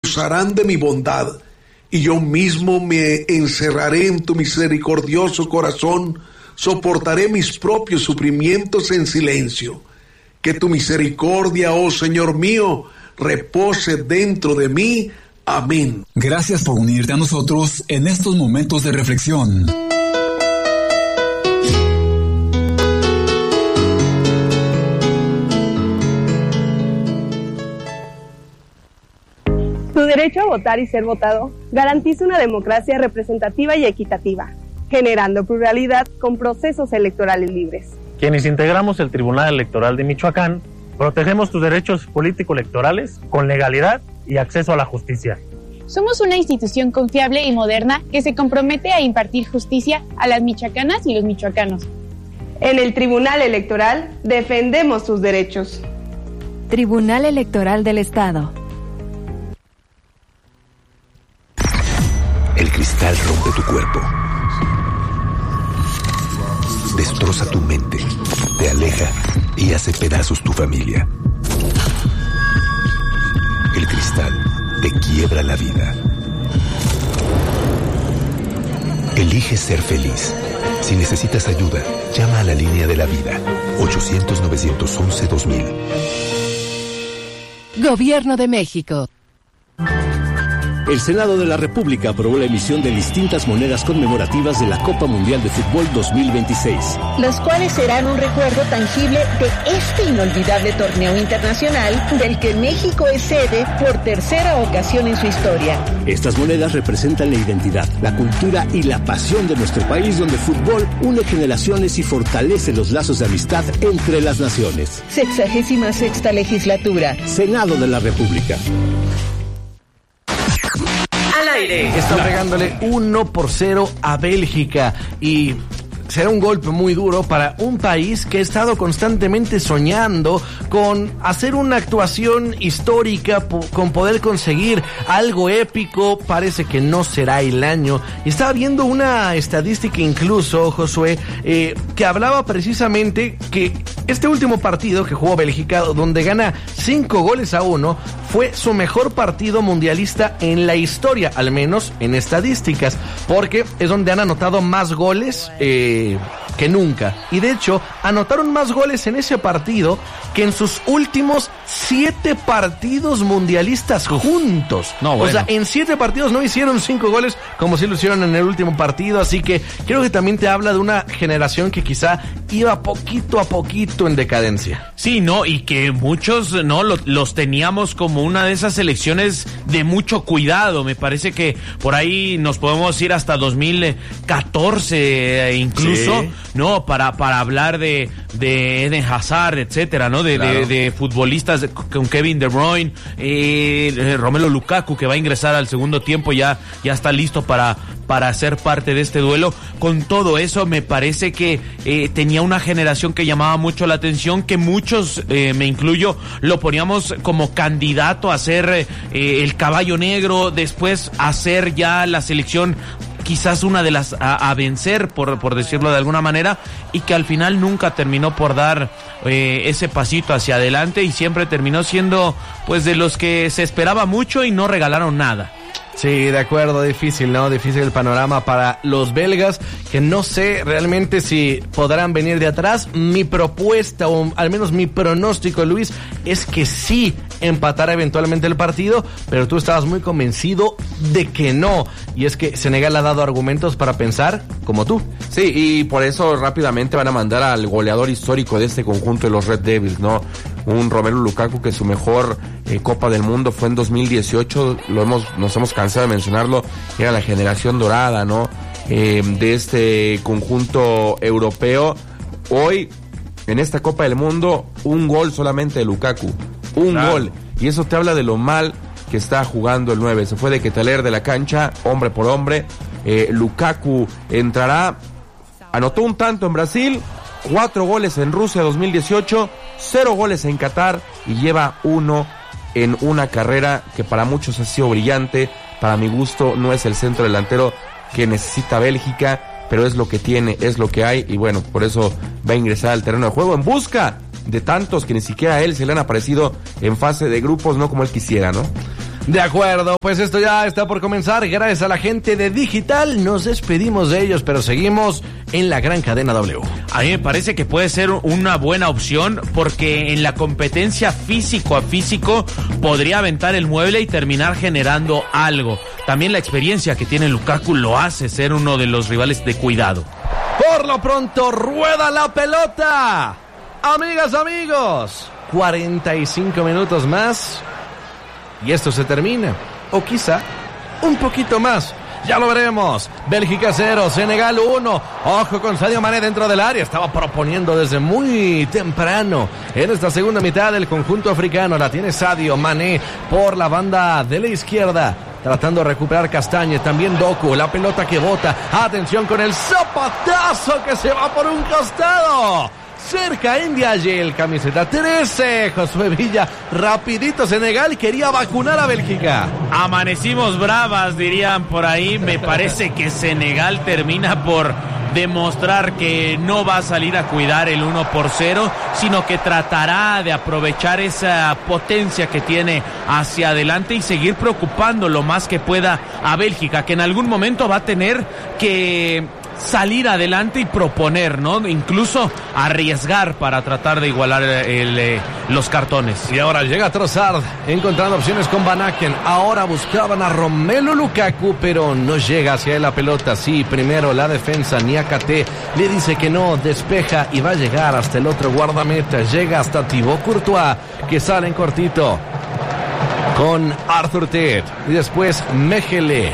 usarán de mi bondad, y yo mismo me encerraré en tu misericordioso corazón, soportaré mis propios sufrimientos en silencio. Que tu misericordia, oh Señor mío, repose dentro de mí. Amén. Gracias por unirte a nosotros en estos momentos de reflexión. Su derecho a votar y ser votado garantiza una democracia representativa y equitativa, generando pluralidad con procesos electorales libres. Quienes integramos el Tribunal Electoral de Michoacán, protegemos tus derechos político-electorales con legalidad y acceso a la justicia. Somos una institución confiable y moderna que se compromete a impartir justicia a las michoacanas y los michoacanos. En el Tribunal Electoral defendemos sus derechos. Tribunal Electoral del Estado. El cristal rompe tu cuerpo. Destroza tu mente, te aleja y hace pedazos tu familia. El cristal te quiebra la vida. Elige ser feliz. Si necesitas ayuda, llama a la línea de la vida. 800-911-2000. Gobierno de México. El Senado de la República aprobó la emisión de distintas monedas conmemorativas de la Copa Mundial de Fútbol 2026. Los cuales serán un recuerdo tangible de este inolvidable torneo internacional del que México es sede por tercera ocasión en su historia. Estas monedas representan la identidad, la cultura y la pasión de nuestro país, donde el fútbol une generaciones y fortalece los lazos de amistad entre las naciones. 66ª legislatura. Senado de la República. Están pegándole 1-0 a Bélgica y será un golpe muy duro para un país que ha estado constantemente soñando con hacer una actuación histórica, con poder conseguir algo épico. Parece que no será el año. Y estaba viendo una estadística incluso, Josué, que hablaba precisamente que este último partido que jugó Bélgica, donde gana 5-1, fue su mejor partido mundialista en la historia, al menos en estadísticas, porque es donde han anotado más goles que nunca. Y de hecho, anotaron más goles en ese partido que en sus últimos 7 partidos mundialistas juntos. No, bueno. O sea, en 7 partidos no hicieron 5 goles como si lo hicieron en el último partido, así que creo que también te habla de una generación que quizá iba poquito a poquito en decadencia. Sí, ¿no? Y que muchos, ¿no? Los teníamos como una de esas selecciones de mucho cuidado. Me parece que por ahí nos podemos ir hasta 2014 incluso, sí, ¿no? Para hablar de Eden Hazard, etcétera, ¿no? De futbolistas con Kevin De Bruyne, Romelu Lukaku, que va a ingresar al segundo tiempo, ya está listo para ser parte de este duelo. Con todo eso, me parece que tenía una generación que llamaba mucho la atención, que muchos, me incluyo, lo poníamos como candidato a ser el caballo negro, después a ser ya la selección quizás una de las a vencer, por decirlo de alguna manera, y que al final nunca terminó por dar ese pasito hacia adelante, y siempre terminó siendo pues de los que se esperaba mucho y no regalaron nada. Sí, de acuerdo, difícil, ¿no? Difícil el panorama para los belgas, que no sé realmente si podrán venir de atrás. Mi propuesta, o al menos mi pronóstico, Luis, es que sí empatará eventualmente el partido, pero tú estabas muy convencido de que no. Y es que Senegal ha dado argumentos para pensar como tú. Sí, y por eso rápidamente van a mandar al goleador histórico de este conjunto de los Red Devils, ¿no? Un Romelu Lukaku que su mejor Copa del Mundo fue en 2018, nos hemos cansado de mencionarlo, era la generación dorada, ¿no? De este conjunto europeo. Hoy, en esta Copa del Mundo, un gol solamente de Lukaku, gol, y eso te habla de lo mal que está jugando el 9, se fue de Quetaler de la cancha, hombre por hombre. Lukaku entrará, anotó un tanto en Brasil, 4 goles en Rusia 2018, 0 goles en Qatar y lleva 1 en una carrera que para muchos ha sido brillante. Para mi gusto no es el centro delantero que necesita Bélgica, pero es lo que tiene, es lo que hay, y bueno, por eso va a ingresar al terreno de juego en busca de tantos que ni siquiera a él se le han aparecido en fase de grupos, no como él quisiera, ¿no? De acuerdo, pues esto ya está por comenzar. Gracias a la gente de Digital, nos despedimos de ellos, pero seguimos en la gran cadena W. A mí me parece que puede ser una buena opción porque en la competencia físico a físico podría aventar el mueble y terminar generando algo. También la experiencia que tiene Lukaku lo hace ser uno de los rivales de cuidado. Por lo pronto, rueda la pelota. Amigas, amigos, 45 minutos más y esto se termina. O quizá un poquito más. Ya lo veremos. Bélgica 0, Senegal 1. Ojo con Sadio Mané dentro del área. Estaba proponiendo desde muy temprano en esta segunda mitad del conjunto africano. La tiene Sadio Mané por la banda de la izquierda. Tratando de recuperar Castañe, también Doku, la pelota que bota. Atención con el zapatazo que se va por un costado. Cerca Ndiaye, el camiseta 13, Josué Villa, rapidito Senegal, quería vacunar a Bélgica. Amanecimos bravas, dirían por ahí. Me parece que Senegal termina por demostrar que no va a salir a cuidar el 1-0, sino que tratará de aprovechar esa potencia que tiene hacia adelante y seguir preocupando lo más que pueda a Bélgica, que en algún momento va a tener que salir adelante y proponer, ¿no? Incluso arriesgar para tratar de igualar los cartones. Y ahora llega Trossard, encontrando opciones con Van Aken. Ahora buscaban a Romelu Lukaku, pero no llega hacia él la pelota. Sí, primero la defensa, Niakate le dice que no, despeja y va a llegar hasta el otro guardameta. Llega hasta Thibaut Courtois, que sale en cortito con Arthur Ted. Y después Mechele,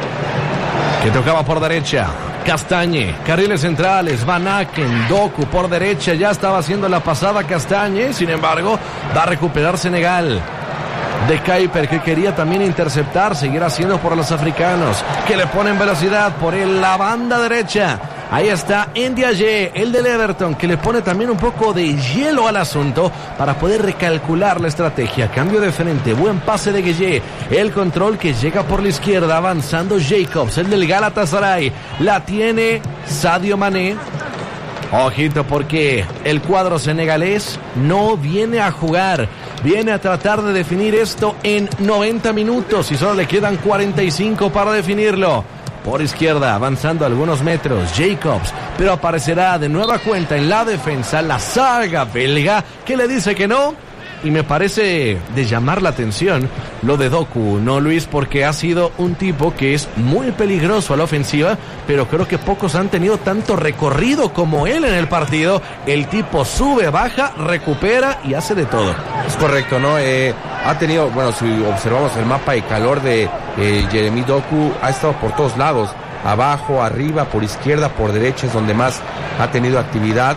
que tocaba por derecha. Castañe, carriles centrales, Van Aken, Doku por derecha, ya estaba haciendo la pasada Castañe, sin embargo, va a recuperar Senegal. De Kuiper, que quería también interceptar, seguir haciendo por los africanos, que le ponen velocidad por la banda derecha. Ahí está Ndiaye, el del Everton, que le pone también un poco de hielo al asunto para poder recalcular la estrategia. Cambio de frente, buen pase de Gueye, el control que llega por la izquierda, avanzando Jacobs, el del Galatasaray. La tiene Sadio Mané. Ojito porque el cuadro senegalés no viene a jugar, viene a tratar de definir esto en 90 minutos y solo le quedan 45 para definirlo. Por izquierda, avanzando algunos metros, Jacobs, pero aparecerá de nueva cuenta en la defensa la saga belga, que le dice que no. Y me parece de llamar la atención lo de Doku, ¿no, Luis? Porque ha sido un tipo que es muy peligroso a la ofensiva, pero creo que pocos han tenido tanto recorrido como él en el partido. El tipo sube, baja, recupera y hace de todo. Es correcto, ¿no? Ha tenido, bueno, si observamos el mapa de calor de Jeremy Doku, ha estado por todos lados, abajo, arriba, por izquierda, por derecha, es donde más ha tenido actividad.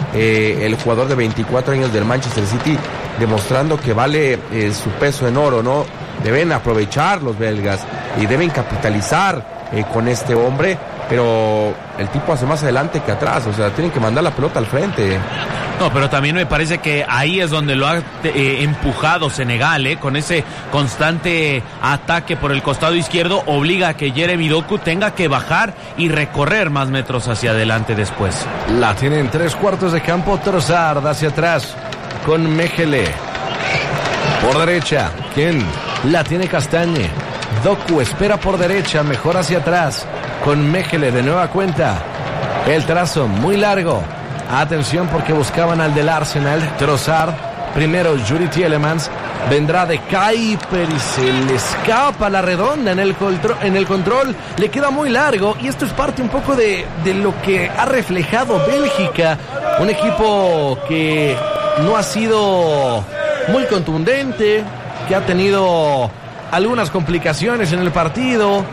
El jugador de 24 años del Manchester City demostrando que vale su peso en oro, ¿no? Deben aprovechar los belgas y deben capitalizar con este hombre, pero el tipo hace más adelante que atrás, o sea, tienen que mandar la pelota al frente. No, pero también me parece que ahí es donde lo ha empujado Senegal, con ese constante ataque por el costado izquierdo, obliga a que Jeremy Doku tenga que bajar y recorrer más metros hacia adelante después. La tienen 3/4 de campo, Trossard hacia atrás con Mechele. Por derecha, ¿quién? La tiene Castañe. Doku espera por derecha, mejor hacia atrás con Mechele de nueva cuenta. El trazo muy largo. Atención porque buscaban al del Arsenal, Trossard. Primero Yuri Tielemans, vendrá de Kuiper y se le escapa la redonda en el control, le queda muy largo y esto es parte un poco de lo que ha reflejado Bélgica, un equipo que no ha sido muy contundente, que ha tenido algunas complicaciones en el partido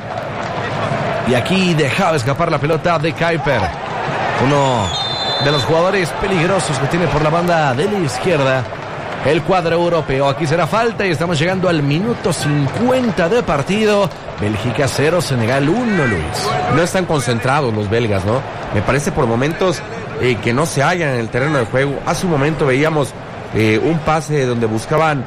y aquí dejaba escapar la pelota de Kuiper, uno de los jugadores peligrosos que tiene por la banda de la izquierda el cuadro europeo. Aquí será falta y estamos llegando al minuto 50 de partido. Bélgica 0, Senegal 1, Luis. No están concentrados los belgas, ¿no? Me parece por momentos que no se hallan en el terreno de juego. Hace un momento veíamos un pase donde buscaban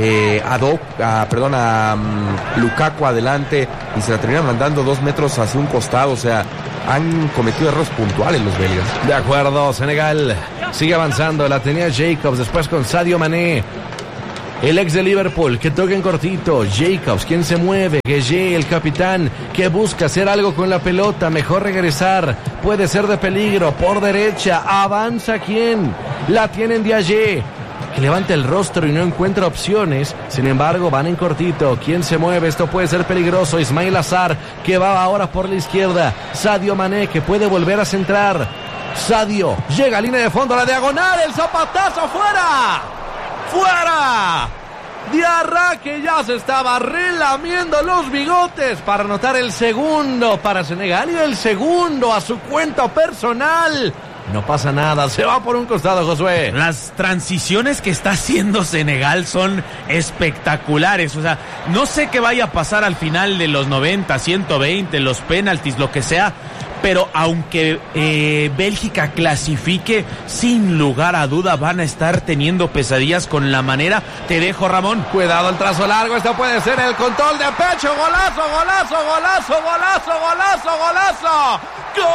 a Lukaku adelante y se la terminan mandando 2 metros hacia un costado, o sea, han cometido errores puntuales los belgas. De acuerdo, Senegal sigue avanzando, la tenía Jacobs, después con Sadio Mané. El ex de Liverpool, que toca en cortito. Jacobs, quien se mueve. Gueye, el capitán, que busca hacer algo con la pelota. Mejor regresar. Puede ser de peligro. Por derecha. Avanza quién. La tienen Diaye, que levanta el rostro y no encuentra opciones. Sin embargo, van en cortito. ¿Quién se mueve? Esto puede ser peligroso. Ismail Azar, que va ahora por la izquierda. Sadio Mané, que puede volver a centrar. Sadio, llega a línea de fondo, a la diagonal. El zapatazo fuera. ¡Fuera! Diarra, que ya se estaba relamiendo los bigotes para anotar el segundo para Senegal y el segundo a su cuenta personal. No pasa nada, se va por un costado, Josué. Las transiciones que está haciendo Senegal son espectaculares. O sea, no sé qué vaya a pasar al final de los 90, 120, los penaltis, lo que sea. Pero aunque Bélgica clasifique, sin lugar a duda van a estar teniendo pesadillas con la manera. Te dejo, Ramón. Cuidado el trazo largo, esto puede ser el control de pecho. Golazo, golazo, golazo, golazo, golazo, golazo. ¡Gol!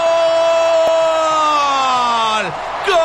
¡Gol!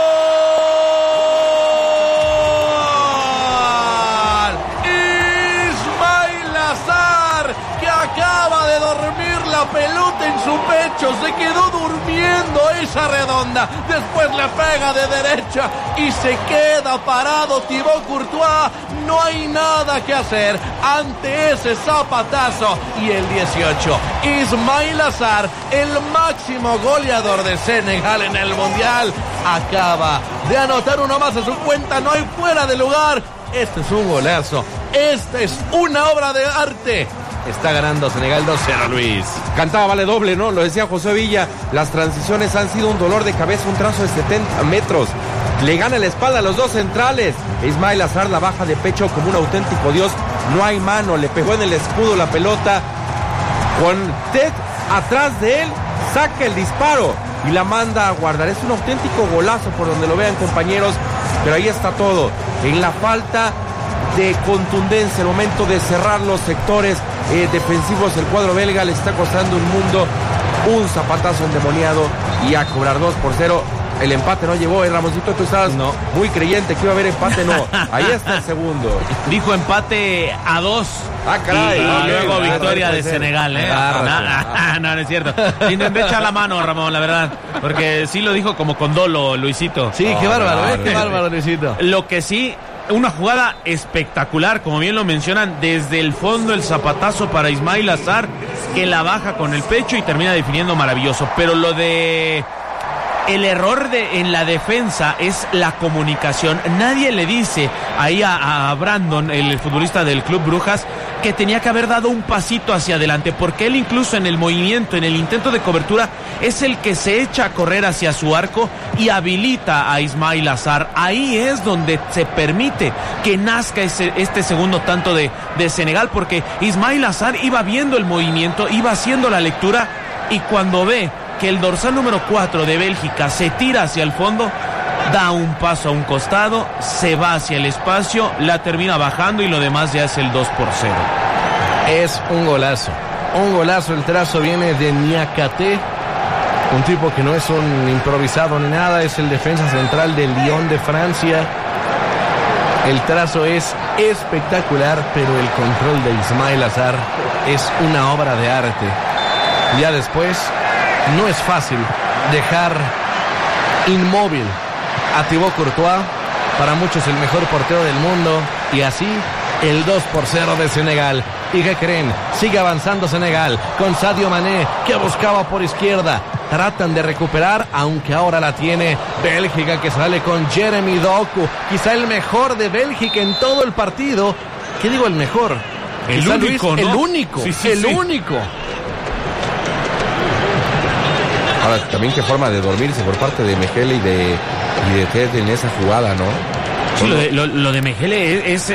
Ismail Azar, que acaba de dormir la pelota en su pecho, se quedó durmiendo esa redonda, después le pega de derecha y se queda parado Thibaut Courtois. No hay nada que hacer ante ese zapatazo. Y el 18, Ismail Azar, el máximo goleador de Senegal en el Mundial, acaba de anotar uno más a su cuenta. No hay fuera de lugar. Este es un golazo, esta es una obra de arte. Está ganando Senegal 2-0, Luis. Cantaba vale doble, ¿no? Lo decía José Villa. Las transiciones han sido un dolor de cabeza, un trazo de 70 metros. Le gana la espalda a los dos centrales. Ismail Azar la baja de pecho como un auténtico dios. No hay mano, le pegó en el escudo la pelota. Con Ted atrás de él, saca el disparo y la manda a guardar. Es un auténtico golazo por donde lo vean, compañeros. Pero ahí está todo. En la falta de contundencia, el momento de cerrar los sectores defensivos, el cuadro belga le está costando un mundo. Un zapatazo endemoniado y a cobrar 2-0. El empate no llegó, Ramoncito, tú estabas muy creyente que iba a haber empate, no. Ahí está el segundo. Dijo empate a 2. Ah, caray. Y luego victoria de Senegal, ¿eh? No es cierto. Intenté echar la mano, Ramón, la verdad. Porque sí lo dijo como con dolo, Luisito. Sí, qué bárbaro, qué bárbaro, Luisito. Lo que sí, una jugada espectacular, como bien lo mencionan, desde el fondo el zapatazo para Ismail Azar, que la baja con el pecho y termina definiendo maravilloso. Pero lo de... el error en la defensa es la comunicación. Nadie le dice ahí a Brandon, el futbolista del Club Brujas, que tenía que haber dado un pasito hacia adelante, porque él incluso en el movimiento, en el intento de cobertura, es el que se echa a correr hacia su arco y habilita a Ismail Azar. Ahí es donde se permite que nazca este segundo tanto de Senegal, porque Ismail Azar iba viendo el movimiento, iba haciendo la lectura, y cuando ve que el dorsal número 4 de Bélgica se tira hacia el fondo, da un paso a un costado, se va hacia el espacio, la termina bajando y lo demás ya es el 2-0. Es un golazo, el trazo viene de Niakate, un tipo que no es un improvisado ni nada, es el defensa central del Lyon de Francia. El trazo es espectacular, pero el control de Ismail Azar es una obra de arte. Ya después, no es fácil dejar inmóvil a Thibaut Courtois, para muchos el mejor portero del mundo, y así el 2-0 de Senegal. ¿Y qué creen? Sigue avanzando Senegal con Sadio Mané, que buscaba por izquierda. Tratan de recuperar, aunque ahora la tiene Bélgica, que sale con Jeremy Doku, quizá el mejor de Bélgica en todo el partido. ¿Qué digo el mejor? El único, Luis, ¿no? El único, sí. único. Ahora, también qué forma de dormirse por parte de Mejele y de Ted en esa jugada, ¿no? Sí, lo de Mejele es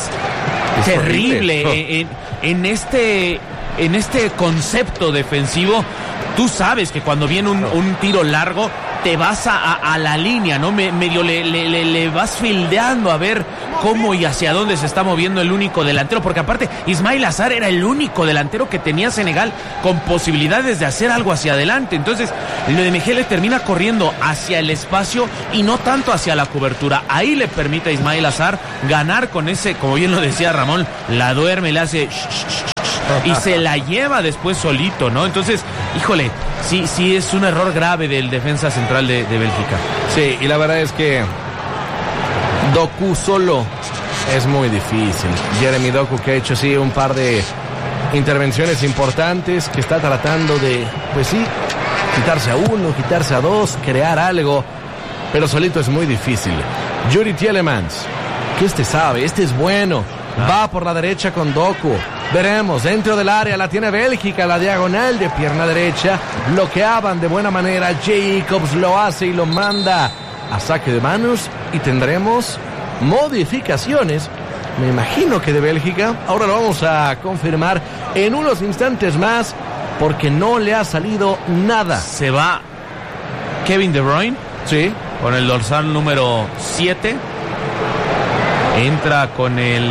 terrible. En este concepto defensivo, tú sabes que cuando viene un tiro largo, te vas a la línea, ¿no? Medio le vas fildeando a ver cómo y hacia dónde se está moviendo el único delantero, porque aparte Ismail Azar era el único delantero que tenía Senegal con posibilidades de hacer algo hacia adelante. Entonces lo de Mejele termina corriendo hacia el espacio y no tanto hacia la cobertura. Ahí le permite a Ismail Azar ganar con ese, como bien lo decía Ramón, la duerme, le hace y se la lleva después solito, ¿no? Entonces, híjole, sí es un error grave del defensa central de Bélgica. Sí, y la verdad es que Doku solo es muy difícil. Jeremy Doku, que ha hecho sí un par de intervenciones importantes, que está tratando de, pues sí, quitarse a uno, quitarse a dos, crear algo, pero solito es muy difícil. Yuri Tielemans, que este sabe, este es bueno, va por la derecha con Doku. Veremos, dentro del área la tiene Bélgica, la diagonal de pierna derecha, bloqueaban de buena manera, Jacobs lo hace y lo manda a saque de manos y tendremos modificaciones, me imagino que de Bélgica. Ahora lo vamos a confirmar en unos instantes más porque no le ha salido nada. Se va Kevin De Bruyne, sí, con el dorsal número 7. Entra con el...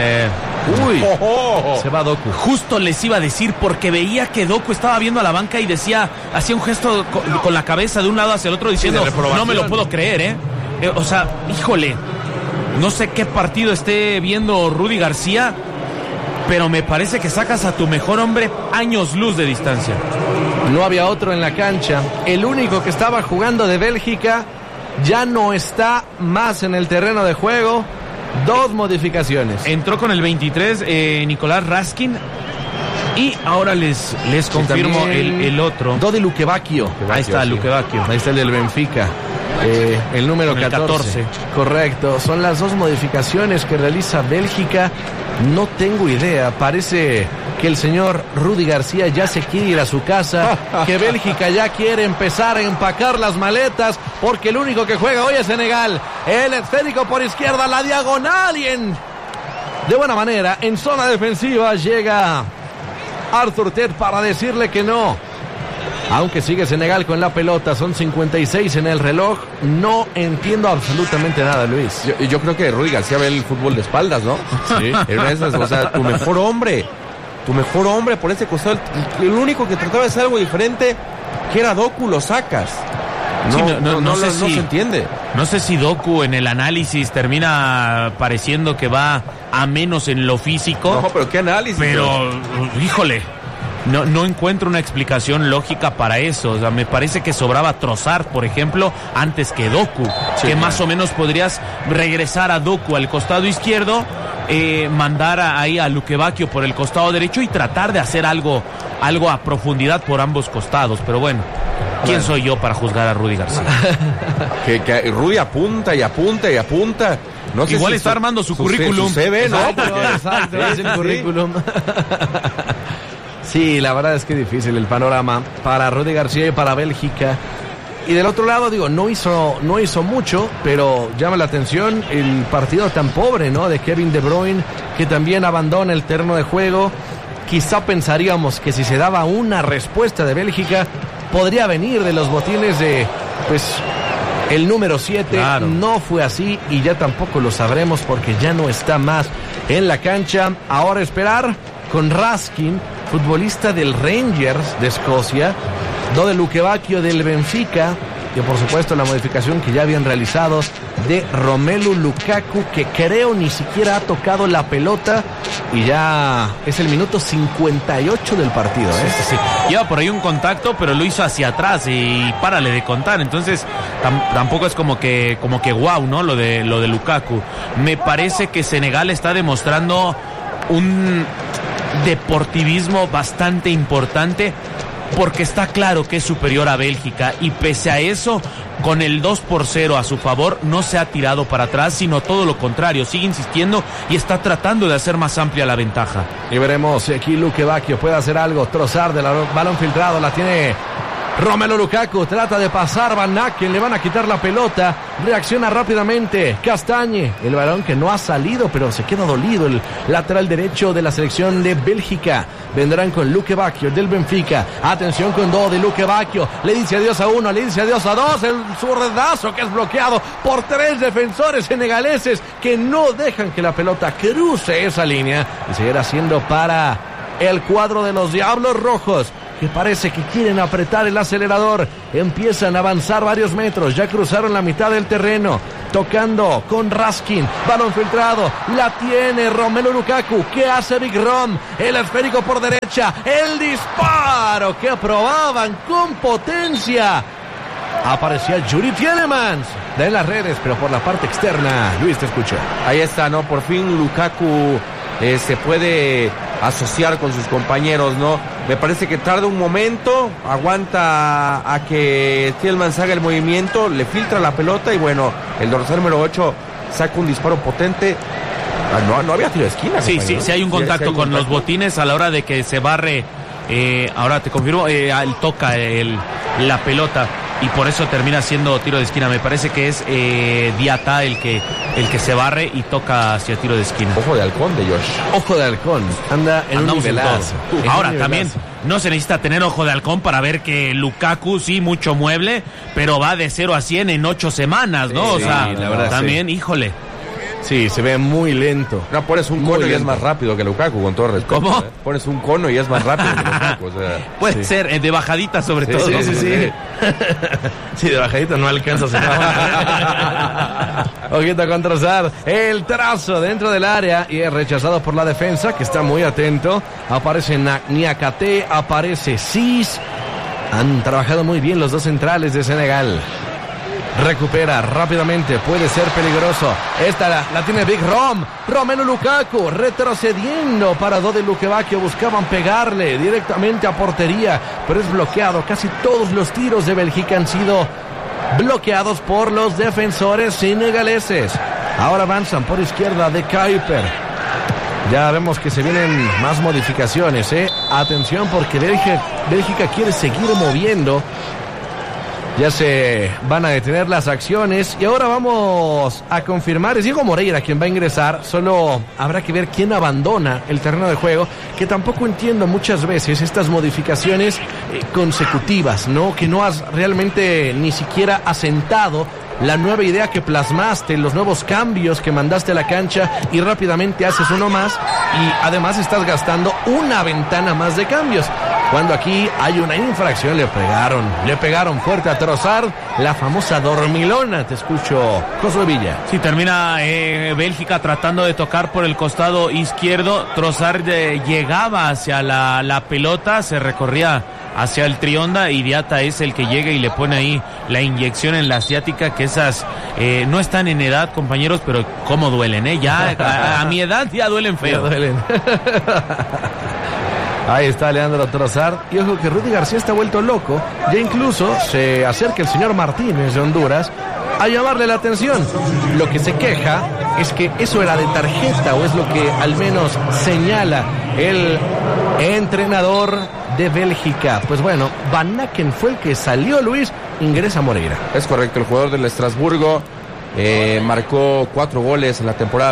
se va Doku. Justo les iba a decir, porque veía que Doku estaba viendo a la banca y decía, hacía un gesto con la cabeza de un lado hacia el otro diciendo, no me lo puedo creer, o sea, híjole, no sé qué partido esté viendo Rudy García, pero me parece que sacas a tu mejor hombre años luz de distancia. No había otro en la cancha. El único que estaba jugando de Bélgica ya no está más en el terreno de juego. 2 modificaciones. Entró con el 23 Nicolás Raskin. Y ahora les confirmo el otro. Dodi Lukebakio. Ahí está, Lukebakio. Ahí está el del Benfica. El número 14. Correcto. Son las 2 modificaciones que realiza Bélgica. No tengo idea. Parece que el señor Rudy García ya se quiere ir a su casa. Que Bélgica ya quiere empezar a empacar las maletas. Porque el único que juega hoy es Senegal. El esférico por izquierda, la diagonal. Y de buena manera, en zona defensiva, llega Arthur Ted para decirle que no. Aunque sigue Senegal con la pelota, son 56 en el reloj. No entiendo absolutamente nada, Luis. Yo creo que Rudy García ve el fútbol de espaldas, ¿no? Sí. En una de esas, o sea, tu mejor hombre por ese costado, el único que trataba de hacer algo diferente, que era Doku, lo sacas. No se entiende. No sé si Doku en el análisis termina pareciendo que va a menos en lo físico. No, pero ¿qué análisis? Pero, híjole, no encuentro una explicación lógica para eso. O sea, me parece que sobraba Trossard, por ejemplo, antes que Doku. Sí, que más o menos podrías regresar a Doku al costado izquierdo, mandar ahí a Lukebakio por el costado derecho y tratar de hacer algo a profundidad por ambos costados. Pero bueno, ¿quién soy yo para juzgar a Rudy García? que Rudy apunta y apunta y apunta. No sé igual si está armando su currículum. Su CV, ¿no? Exacto, es el currículum. Sí, la verdad es que es difícil el panorama para Rudy García y para Bélgica. Y del otro lado, digo, no hizo mucho, pero llama la atención el partido tan pobre, ¿no? De Kevin De Bruyne, que también abandona el terreno de juego. Quizá pensaríamos que si se daba una respuesta de Bélgica, podría venir de los botines de, pues, el número 7. Claro. No fue así y ya tampoco lo sabremos porque ya no está más en la cancha. Ahora esperar con Raskin, futbolista del Rangers de Escocia, Dodi Lukebakio del Benfica, y por supuesto la modificación que ya habían realizado de Romelu Lukaku, que creo ni siquiera ha tocado la pelota, y ya es el minuto 58 del partido. Sí. Lleva por ahí un contacto, pero lo hizo hacia atrás y párale de contar. Entonces tampoco es como que wow, ¿no? Lo de Lukaku. Me parece que Senegal está demostrando un deportivismo bastante importante, porque está claro que es superior a Bélgica, y pese a eso, con el 2-0 a su favor, no se ha tirado para atrás, sino todo lo contrario, sigue insistiendo y está tratando de hacer más amplia la ventaja. Y veremos si aquí Lukebakio puede hacer algo. Trossard del balón filtrado, la tiene Romelu Lukaku, trata de pasar Van Aken, le van a quitar la pelota, reacciona rápidamente Castagne, el balón que no ha salido, pero se queda dolido el lateral derecho de la selección de Bélgica. vendrán con Luque Bacchio del Benfica. Atención con Dodi, Luque Bacchio le dice adiós a uno, le dice adiós a dos, el zurdazo que es bloqueado por 3 defensores senegaleses que no dejan que la pelota cruce esa línea y seguirá siendo para el cuadro de los Diablos Rojos, que parece que quieren apretar el acelerador. Empiezan a avanzar varios metros, ya cruzaron la mitad del terreno, tocando con Raskin, balón filtrado, la tiene Romelu Lukaku. ¿Qué hace Big Rom? El esférico por derecha, el disparo que probaban con potencia. Aparecía Yuri Tielemans de las redes, pero por la parte externa. Luis, te escucho. Ahí está, ¿no? Por fin Lukaku se puede asociar con sus compañeros, ¿no? Me parece que tarda un momento, aguanta a que Tielemans haga el movimiento, le filtra la pelota y bueno, el dorsal número 8 saca un disparo potente. No había tiro de esquina. Sí, hay un contacto con los botines a la hora de que se barre. Ahora te confirmo, él toca la pelota y por eso termina siendo tiro de esquina. Me parece que es Diata el que se barre y toca hacia tiro de esquina. Ojo de halcón de Josh. Ojo de halcón, anda en un nivelazo. Ahora también no se necesita tener ojo de halcón para ver que Lukaku sí mucho mueble, pero va de 0 a 100 en 8 semanas, ¿no? Sí, o sea, la verdad, también, híjole. Sí, se ve muy lento. No, pones un cono y es más rápido que Lukaku, con todo respeto. ¿Cómo? Pones un cono y es más rápido que Lukaku. O sea, puede ser, de bajadita sobre todo. Sí. Sí, de bajadita no alcanza. Ojito con Trossard. El trazo dentro del área y es rechazado por la defensa, que está muy atento. Aparece Niakate, aparece Cis. Han trabajado muy bien los dos centrales de Senegal. Recupera rápidamente, puede ser peligroso. Esta la tiene Big Rom. Romelu Lukaku retrocediendo para Dodi Luque Bacchio. Buscaban pegarle directamente a portería, pero es bloqueado. Casi todos los tiros de Bélgica han sido bloqueados por los defensores senegaleses. Ahora avanzan por izquierda de Kuiper. Ya vemos que se vienen más modificaciones, Atención porque Bélgica quiere seguir moviendo. Ya se van a detener las acciones y ahora vamos a confirmar. Es Diego Moreira quien va a ingresar. Solo habrá que ver quién abandona el terreno de juego, que tampoco entiendo muchas veces estas modificaciones consecutivas, ¿no? Que no has realmente ni siquiera asentado la nueva idea que plasmaste, los nuevos cambios que mandaste a la cancha y rápidamente haces uno más y además estás gastando una ventana más de cambios. Cuando aquí hay una infracción, le pegaron fuerte a Trossard, la famosa dormilona. Te escucho, Josué Villa. Sí, termina Bélgica tratando de tocar por el costado izquierdo. Trossard llegaba hacia la pelota, se recorría hacia el trionda y Diata es el que llega y le pone ahí la inyección en la asiática, que esas no están en edad, compañeros, pero cómo duelen, ya a mi edad ya duelen feo. Ya duelen. Ahí está Leandro Trossard. Y ojo que Rudy García está vuelto loco. Ya incluso se acerca el señor Martínez de Honduras a llamarle la atención. Lo que se queja es que eso era de tarjeta, o es lo que al menos señala el entrenador de Bélgica. Pues bueno, Van Aken fue el que salió, Luis. Ingresa Moreira. Es correcto, el jugador del Estrasburgo marcó 4 goles en la temporada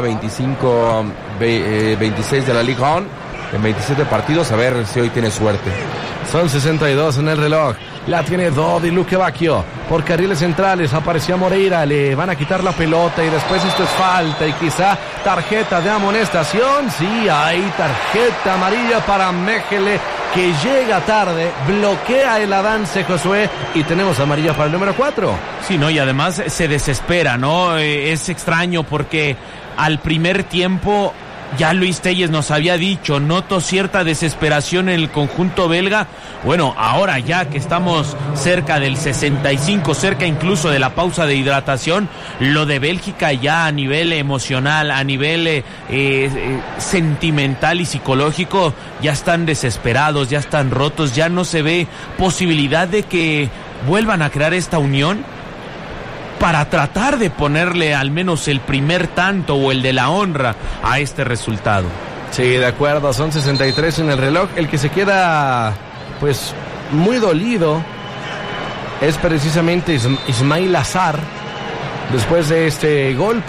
25-26 de la Ligue 1. En 27 partidos, a ver si hoy tiene suerte. Son 62 en el reloj. La tiene Dodi Luque Bacchio. Por carriles centrales aparecía Moreira. Le van a quitar la pelota y después esto es falta y quizá tarjeta de amonestación. Sí, hay tarjeta amarilla para Mechele, que llega tarde, bloquea el avance, Josué, y tenemos amarilla para el número 4. Sí, no, y además se desespera, ¿no? Es extraño porque al primer tiempo ya Luis Telles nos había dicho, noto cierta desesperación en el conjunto belga. Bueno, ahora ya que estamos cerca del 65, cerca incluso de la pausa de hidratación, lo de Bélgica ya a nivel emocional, a nivel sentimental y psicológico, ya están desesperados, ya están rotos, ya no se ve posibilidad de que vuelvan a crear esta unión para tratar de ponerle al menos el primer tanto o el de la honra a este resultado. Sí, de acuerdo, son 63 en el reloj. El que se queda pues muy dolido es precisamente Ismail Azar. Después de este golpe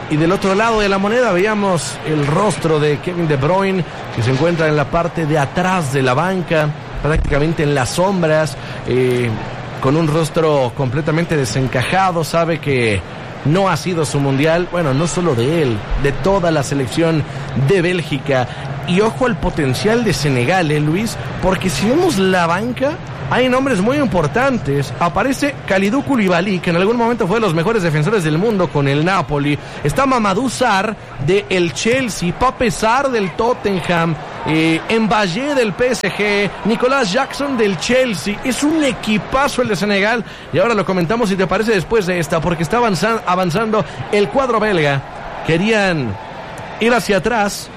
Y del otro lado de la moneda veíamos el rostro de Kevin De Bruyne, que se encuentra en la parte de atrás de la banca, prácticamente en las sombras, con un rostro completamente desencajado. Sabe que no ha sido su mundial, bueno, no solo de él, de toda la selección de Bélgica. Y ojo al potencial de Senegal, Luis, porque si vemos la banca, hay nombres muy importantes. Aparece Kalidou Koulibaly, que en algún momento fue de los mejores defensores del mundo con el Napoli. Está Mamadou Sarr del Chelsea, Pape Sarr del Tottenham, Mbaye del PSG, Nicolas Jackson del Chelsea. Es un equipazo el de Senegal. Y ahora lo comentamos, si te parece, después de esta, porque está avanzando el cuadro belga. Querían ir hacia atrás.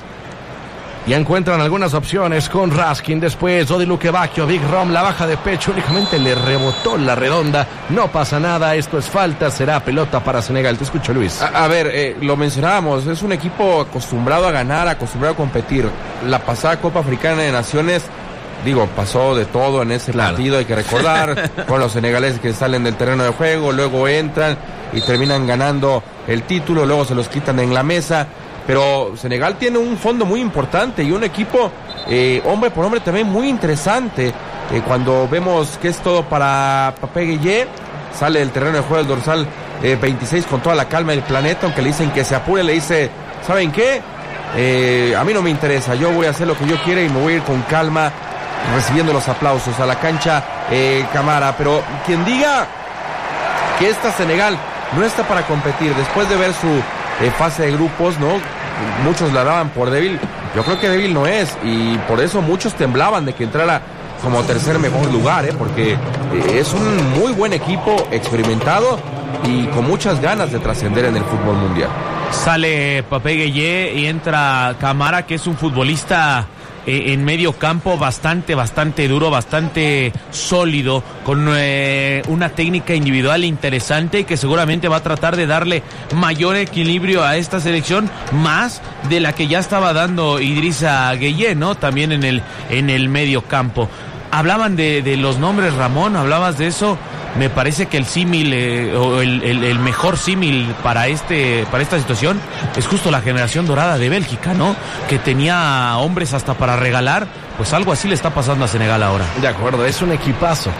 Ya encuentran algunas opciones con Raskin. Después Odiluke Bacchio, Big Rom, la baja de pecho, únicamente le rebotó la redonda. No pasa nada, esto es falta, será pelota para Senegal. Te escucho, Luis. A ver, lo mencionábamos, es un equipo acostumbrado a ganar, acostumbrado a competir. La pasada Copa Africana de Naciones, pasó de todo en ese partido, hay que recordar, con los senegaleses que salen del terreno de juego, luego entran y terminan ganando el título, luego se los quitan en la mesa. Pero Senegal tiene un fondo muy importante y un equipo hombre por hombre también muy interesante. Cuando vemos que es todo para Pape Gueye, sale del terreno de juego el dorsal 26 con toda la calma del planeta, aunque le dicen que se apure, le dice, ¿saben qué? A mí no me interesa, yo voy a hacer lo que yo quiera y me voy a ir con calma recibiendo los aplausos a la cancha Camara. Pero quien diga que esta Senegal no está para competir después de ver su fase de grupos, ¿no? Muchos la daban por débil. Yo creo que débil no es, y por eso muchos temblaban de que entrara como tercer mejor lugar, porque es un muy buen equipo, experimentado y con muchas ganas de trascender en el fútbol mundial. Sale Pape Gueye y entra Camara, que es un futbolista en medio campo bastante duro, bastante sólido, con una técnica individual interesante y que seguramente va a tratar de darle mayor equilibrio a esta selección, más de la que ya estaba dando Idrissa Gueye, ¿no? También en el medio campo. Hablaban de los nombres, Ramón, hablabas de eso. Me parece que el símil o el mejor símil para esta situación es justo la generación dorada de Bélgica, ¿no? Que tenía hombres hasta para regalar. Pues algo así le está pasando a Senegal ahora. De acuerdo, es un equipazo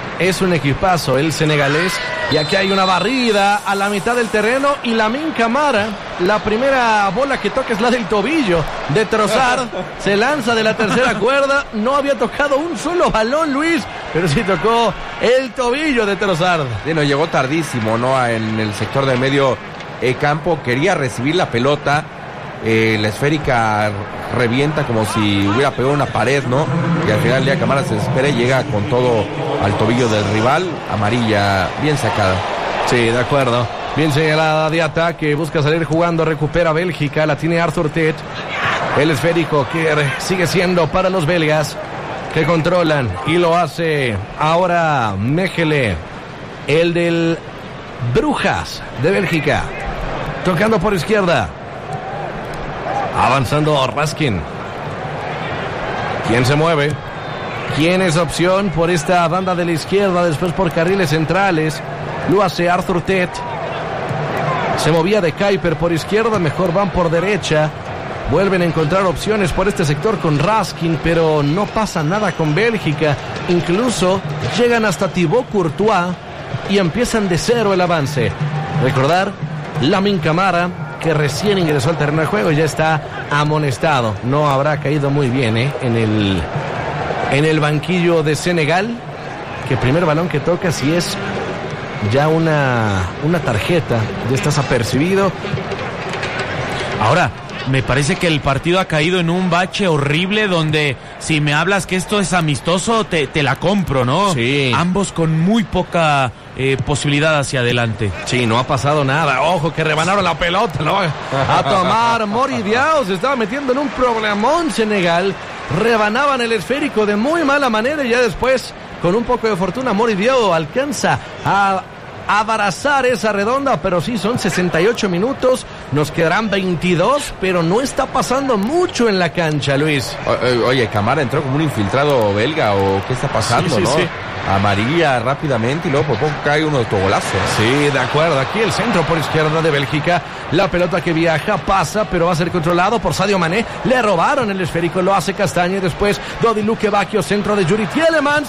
el senegalés. Y aquí hay una barrida a la mitad del terreno y Lamine Camara, la primera bola que toca es la del tobillo de Trossard. Se lanza de la tercera cuerda, no había tocado un solo balón, Luis, pero sí tocó el tobillo de Trossard. Bueno, llegó tardísimo, ¿no? En el sector de medio campo, quería recibir la pelota. La esférica revienta como si hubiera pegado una pared, ¿no? Y al final del día Camara se desespera y llega con todo al tobillo del rival. Amarilla bien sacada. Sí, de acuerdo. Bien señalada de ataque, busca salir jugando, recupera Bélgica, la tiene Arthur Tet. El esférico que sigue siendo para los belgas, que controlan, y lo hace ahora Mechele, el del Brujas de Bélgica, tocando por izquierda. Avanzando Raskin. ¿Quién se mueve? ¿Quién es opción por esta banda de la izquierda? Después por carriles centrales. Lo hace Arthur Tet. Se movía de Kuiper por izquierda. Mejor van por derecha. Vuelven a encontrar opciones por este sector con Raskin, pero no pasa nada con Bélgica. Incluso llegan hasta Thibaut Courtois y empiezan de cero el avance. Recordar, Lamine Camara, que recién ingresó al terreno de juego, ya está amonestado. No habrá caído muy bien en el banquillo de Senegal, que el primer balón que toca sí es ya una tarjeta, ya estás apercibido. Ahora, me parece que el partido ha caído en un bache horrible donde si me hablas que esto es amistoso, te la compro, ¿no? Sí. Ambos con muy poca posibilidad hacia adelante. Sí, no ha pasado nada. Ojo que rebanaron la pelota, ¿no? A tomar Mori Diao, se estaba metiendo en un problemón Senegal. Rebanaban el esférico de muy mala manera y ya después, con un poco de fortuna, Mori Diao alcanza a abrazar esa redonda, pero sí, son 68 minutos, nos quedarán 22, pero no está pasando mucho en la cancha, Luis. Oye, Camara entró como un infiltrado belga, o qué está pasando, sí, ¿no? Sí. Amarilla rápidamente y luego por poco cae uno de autogolazo. Sí, de acuerdo. Aquí el centro por izquierda de Bélgica. La pelota que viaja, pasa, pero va a ser controlado por Sadio Mané. Le robaron el esférico, lo hace Castaña y después Dodi Lukebakio, centro de Yuri Tielemans.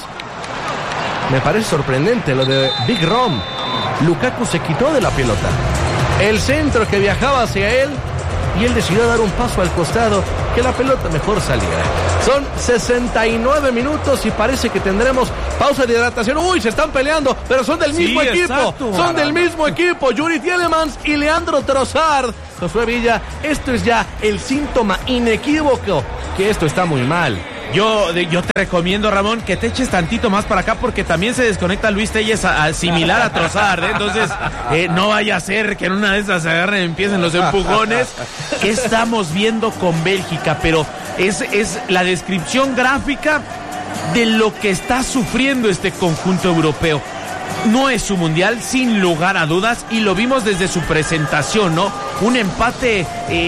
Me parece sorprendente lo de Big Rom. Lukaku se quitó de la pelota. El centro que viajaba hacia él y él decidió dar un paso al costado, que la pelota mejor saliera. Son 69 minutos y parece que tendremos pausa de hidratación. ¡Uy, se están peleando! Pero son del mismo equipo. Exacto. Son del mismo equipo. Yuri Tielemans y Leandro Trossard. Josué Villa, esto es ya el síntoma inequívoco que esto está muy mal. Yo te recomiendo, Ramón, que te eches tantito más para acá porque también se desconecta Luis Telles similar a Trossard, ¿eh? Entonces, no vaya a ser que en una de esas se agarren y empiecen los empujones. ¿Qué estamos viendo con Bélgica? Pero es la descripción gráfica de lo que está sufriendo este conjunto europeo. No es su mundial, sin lugar a dudas, y lo vimos desde su presentación, ¿no? Un empate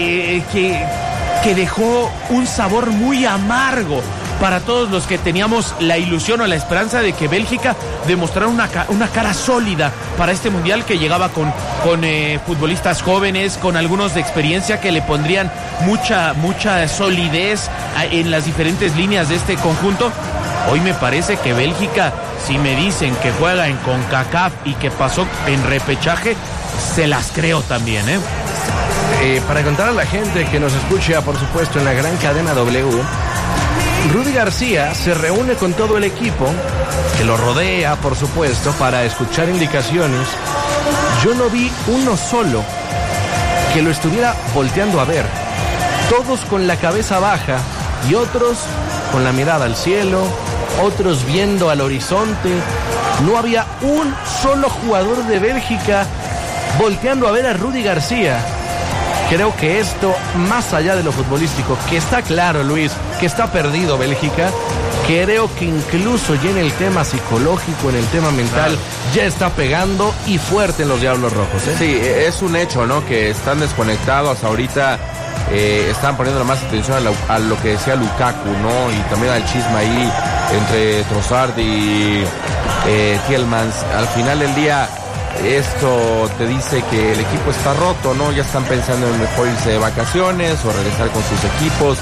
que dejó un sabor muy amargo para todos los que teníamos la ilusión o la esperanza de que Bélgica demostrara una cara sólida para este mundial, que llegaba con futbolistas jóvenes, con algunos de experiencia que le pondrían mucha solidez en las diferentes líneas de este conjunto. Hoy me parece que Bélgica, si me dicen que juega en CONCACAF y que pasó en repechaje, se las creo también, ¿eh? Para contar a la gente que nos escucha, por supuesto, en la gran cadena W, Rudy García se reúne con todo el equipo, que lo rodea, por supuesto, para escuchar indicaciones. Yo no vi uno solo que lo estuviera volteando a ver. Todos con la cabeza baja y otros con la mirada al cielo, otros viendo al horizonte. No había un solo jugador de Bélgica volteando a ver a Rudy García. Creo que esto, más allá de lo futbolístico, que está claro, Luis, que está perdido Bélgica, creo que incluso ya en el tema psicológico, en el tema mental, ya está pegando y fuerte en los Diablos Rojos, ¿eh? Sí, es un hecho, ¿no? Que están desconectados ahorita, están poniendo más atención a lo que decía Lukaku, ¿no? Y también al chisme ahí entre Trossard y Tielemans. Al final del día, esto te dice que el equipo está roto, ¿no? Ya están pensando en mejor irse de vacaciones o regresar con sus equipos.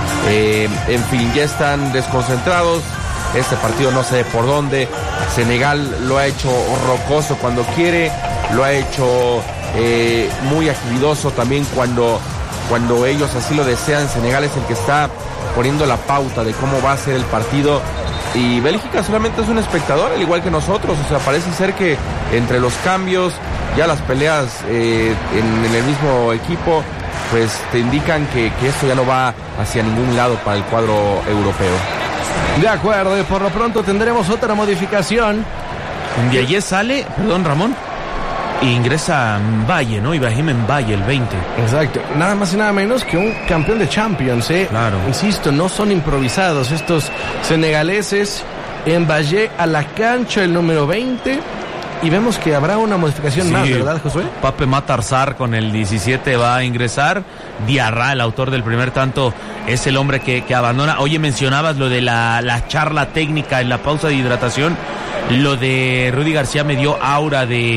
En fin, ya están desconcentrados. Este partido no sé por dónde. Senegal lo ha hecho rocoso cuando quiere, lo ha hecho muy agilidoso también cuando ellos así lo desean. Senegal es el que está poniendo la pauta de cómo va a ser el partido. Y Bélgica solamente es un espectador, al igual que nosotros. O sea, parece ser que entre los cambios, ya las peleas en el mismo equipo, pues te indican que esto ya no va hacia ningún lado para el cuadro europeo. De acuerdo, y por lo pronto tendremos otra modificación. De allí sale, perdón, Ramón, e ingresa Mbaye, ¿no? Ibrahim Mbaye, el 20. Exacto, nada más y nada menos que un campeón de Champions, ¿eh? Claro. Insisto, no son improvisados estos senegaleses. Mbaye a la cancha, el número 20. Y vemos que habrá una modificación más, ¿verdad, Josué? Pape Matar Sarr con el 17 va a ingresar. Diarra, el autor del primer tanto, es el hombre que abandona. Oye, mencionabas lo de la charla técnica en la pausa de hidratación. Lo de Rudy García me dio aura de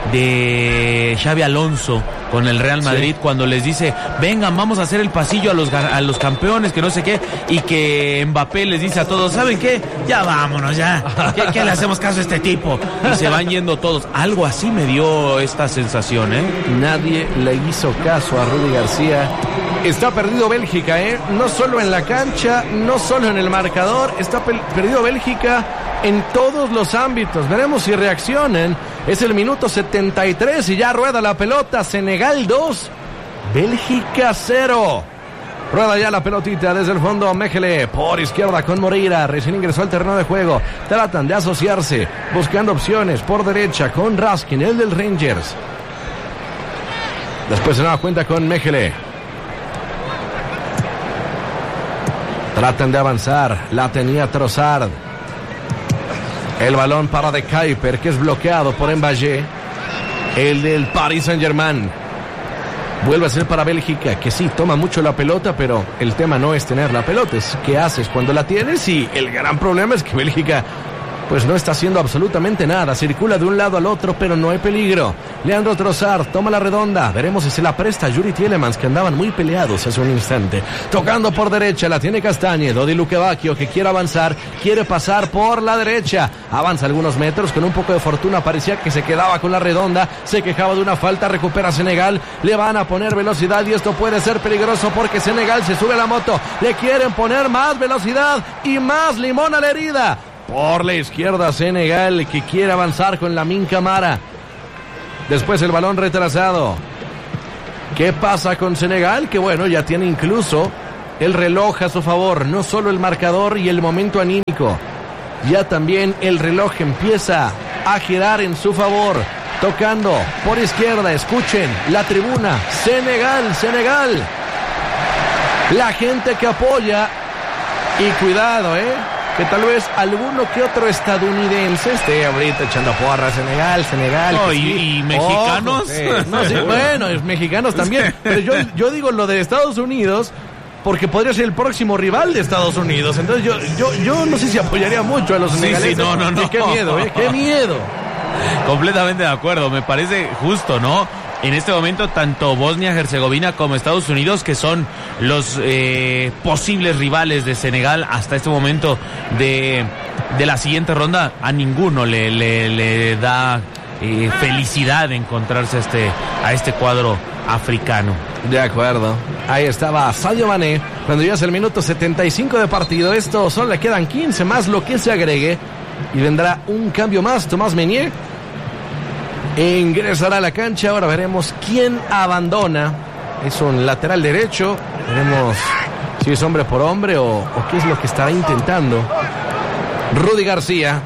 Xabi Alonso con el Real Madrid, cuando les dice, vengan, vamos a hacer el pasillo a los campeones, que no sé qué, y que Mbappé les dice a todos, ¿saben qué? Ya vámonos, ya. ¿Qué le hacemos caso a este tipo? Y se van yendo todos. Algo así me dio esta sensación, ¿eh? Nadie le hizo caso a Rudy García. Está perdido Bélgica, ¿eh? No solo en la cancha, no solo en el marcador, está perdido Bélgica en todos los ámbitos. Veremos si reaccionan. Es el minuto 73 y ya rueda la pelota. Senegal 2, Bélgica 0. Rueda ya la pelotita desde el fondo. Mejele por izquierda con Moreira. Recién ingresó al terreno de juego. Tratan de asociarse, buscando opciones por derecha con Raskin, el del Rangers. Después se da cuenta con Mejele. Tratan de avanzar. La tenía Trossard. El balón para De Kuyper, que es bloqueado por Mbaye. el del Paris Saint-Germain. Vuelve a ser para Bélgica, que sí, toma mucho la pelota, pero el tema no es tener la pelota, es qué haces cuando la tienes, y el gran problema es que Bélgica pues no está haciendo absolutamente nada. Circula de un lado al otro, pero no hay peligro. Leandro Trossard toma la redonda. Veremos si se la presta a Yuri Tielemans, que andaban muy peleados hace un instante. Tocando por derecha, la tiene Castagne. Dodi Lukebakio, que quiere avanzar, quiere pasar por la derecha. Avanza algunos metros, con un poco de fortuna parecía que se quedaba con la redonda. Se quejaba de una falta, recupera Senegal. Le van a poner velocidad y esto puede ser peligroso porque Senegal se sube a la moto. Le quieren poner más velocidad y más limón a la herida. Por la izquierda Senegal, que quiere avanzar con Lamine Camara. Después el balón retrasado. ¿Qué pasa con Senegal? Que bueno, ya tiene incluso el reloj a su favor. No solo el marcador y el momento anímico. Ya también el reloj empieza a girar en su favor. Tocando por izquierda, escuchen la tribuna. Senegal, Senegal. La gente que apoya. Y cuidado, que tal vez alguno que otro estadounidense esté ahorita echando porra. Senegal. No, sí. y mexicanos. No, sí, bueno, es mexicanos también. Pero yo digo lo de Estados Unidos porque podría ser el próximo rival de Estados Unidos. Entonces yo no sé si apoyaría mucho a los senegaleses. Sí, no. Qué miedo, qué miedo. Completamente de acuerdo, me parece justo, ¿no? En este momento, tanto Bosnia-Herzegovina como Estados Unidos, que son los posibles rivales de Senegal hasta este momento de la siguiente ronda, a ninguno le da felicidad encontrarse a este cuadro africano. De acuerdo. Ahí estaba Sadio Mané cuando ya es el minuto 75 de partido. Esto solo le quedan 15 más lo que se agregue y vendrá un cambio más. Tomás Meunier ingresará a la cancha. Ahora veremos quién abandona. Es un lateral derecho. Veremos si es hombre por hombre o qué es lo que estará intentando Rudy García.